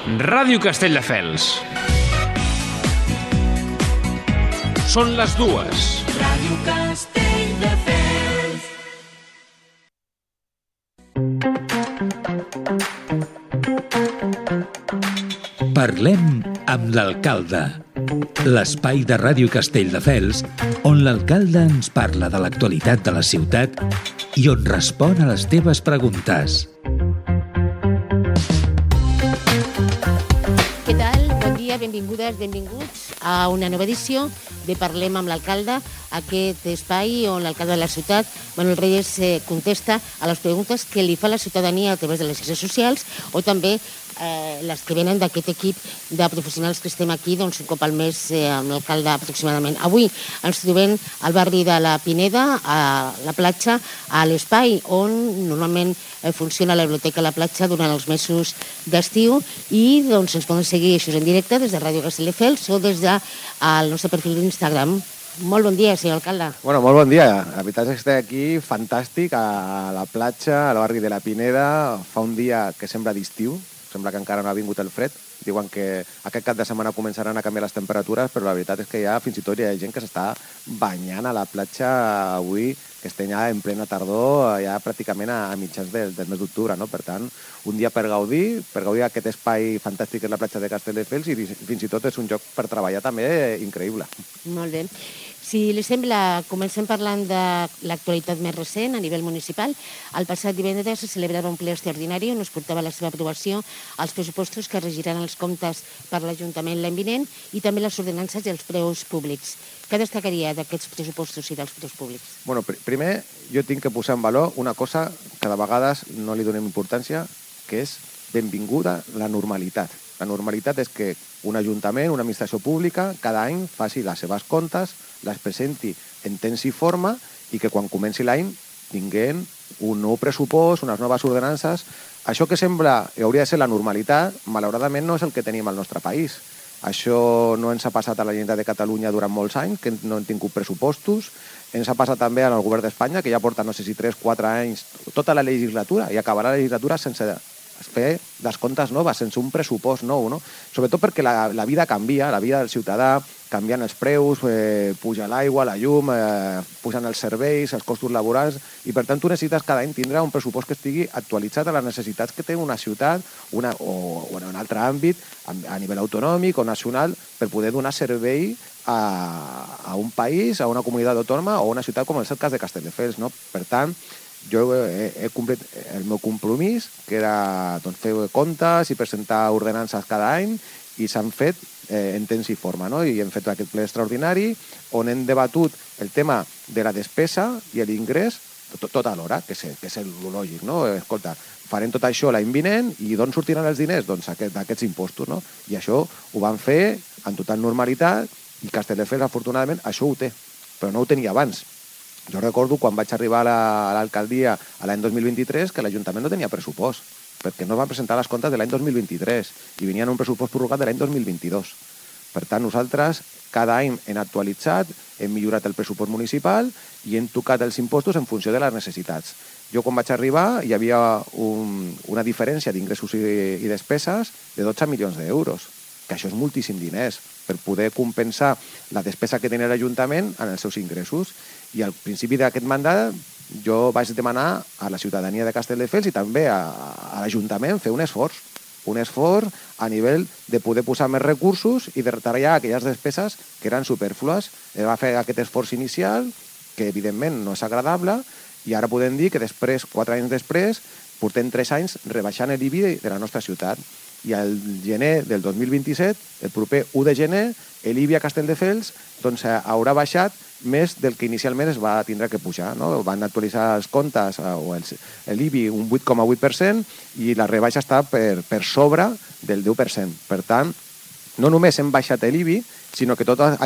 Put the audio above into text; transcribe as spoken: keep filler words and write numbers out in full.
Ràdio Castelldefels. Són les dues. Ràdio Castelldefels. Parlem amb l'alcalde. L'espai de Ràdio Castelldefels on l'alcalde ens parla de l'actualitat de la ciutat i on respon a les teves preguntes. Què tal? Bon dia, benvingudes, benvinguts a una nova edició de Parlem amb l'alcalde, aquest espai on l'alcalde de la ciutat, Manuel Reyes, eh, contesta a les preguntes que li fa la ciutadania a través de les xarxes socials o també eh, les que venen d'aquest equip de professionals que estem aquí doncs, un cop al mes eh, amb l'alcalde aproximadament. Avui ens trobem al barri de la Pineda, a la platja, a l'espai on normalment eh, funciona la biblioteca a la platja durant els mesos d'estiu i doncs, ens poden seguir això en directe des de Ràdio Castelldefels o des del nostre perfil d'Instagram. Molt bon dia, senyor alcalde. Bueno, molt bon dia. La veritat és que estic aquí fantàstic a la platja, al barri de la Pineda. Fa un dia que sembla d'estiu, sembla que encara no ha vingut el fred. Diuen que aquest cap de setmana començaran a canviar les temperatures, però la veritat és que ja fins i tot hi ha gent que s'està banyant a la platja avui, que estem ja en plena tardor, ja pràcticament a mitjans del, del mes d'octubre, no? Per tant, un dia per gaudir, per gaudir aquest espai fantàstic que és la platja de Castelldefels i fins i tot és un lloc per treballar també increïble. Molt bé. Si li sembla, comencem parlant de l'actualitat més recent a nivell municipal. El passat divendres se celebrava un ple extraordinari on es portava la seva aprovació als pressupostos que regiran els comptes per l'Ajuntament l'any vinent i també les ordenances i els preus públics. Què destacaria d'aquests pressupostos i dels preus públics? Bueno, pr primer, jo tinc que posar en valor una cosa que de vegades no li donem importància, que és benvinguda la normalitat. La normalitat és que un ajuntament, una administració pública, cada any faci les seves comptes, les presenti en temps i forma i que quan comenci l'any tinguem un nou pressupost, unes noves ordenances. Això que sembla que hauria de ser la normalitat, malauradament no és el que tenim al nostre país. Això no ens ha passat a la Generalitat de Catalunya durant molts anys, que no hem tingut pressupostos. Ens ha passat també al govern d'Espanya, que ja porta no sé si tres o quatre anys, tota la legislatura, i acabarà la legislatura sense fer les comptes noves, sense un pressupost nou, no? Sobretot perquè la, la vida canvia, la vida del ciutadà, canviant els preus, eh, puja l'aigua, la llum, eh, pujan els serveis, els costos laborals, i per tant tu necessites cada any tindre un pressupost que estigui actualitzat a les necessitats que té una ciutat una, o, o en un altre àmbit, a, a nivell autonòmic o nacional, per poder donar servei a, a un país, a una comunitat autònoma o a una ciutat com és el cas de Castelldefels, no? Per tant, jo he, he complit el meu compromís, que era doncs, fer comptes i presentar ordenances cada any, i s'han fet eh, en temps i forma, no? I hem fet aquest ple extraordinari on hem debatut el tema de la despesa i l'ingrés tot, tot alhora, que és, que és el lògic, no? Escolta, farem tot això l'any vinent i d'on sortiran els diners? Doncs aquest, d'aquests impostos, no? I això ho van fer en total normalitat i Castelldefels, afortunadament, això ho té, però no ho tenia abans. Jo recordo quan vaig arribar a l'alcaldia l'any dos mil vint-i-tres que l'Ajuntament no tenia pressupost, perquè no van presentar les comptes de l'any dos mil vint-i-tres i venien un pressupost prorrogat de l'any dos mil vint-i-dos. Per tant, nosaltres cada any hem actualitzat, hem millorat el pressupost municipal i hem tocat els impostos en funció de les necessitats. Jo quan vaig arribar hi havia un, una diferència d'ingressos i, i despeses de dotze milions d'euros, que això és moltíssim diners per poder compensar la despesa que tenia l'Ajuntament en els seus ingressos. I al principi d'aquest mandat jo vaig demanar a la ciutadania de Castelldefels i també a, a l'Ajuntament fer un esforç, un esforç a nivell de poder posar més recursos i de retallar aquelles despeses que eren superflues. Es va fer aquest esforç inicial, que evidentment no és agradable, i ara podem dir que després, quatre anys després, portem tres anys rebaixant l'I B I de la nostra ciutat. I al gener del dos mil vint-i-set, el proper u de gener, l'I B I a Castelldefels doncs, haurà baixat més del que inicialment es va tindre que pujar, no? Van actualitzar els comptes o l'I B I un vuit coma vuit per cent i la rebaixa està per, per sobre del deu per cent. Per tant, no només hem baixat l'I B I, sinó que tota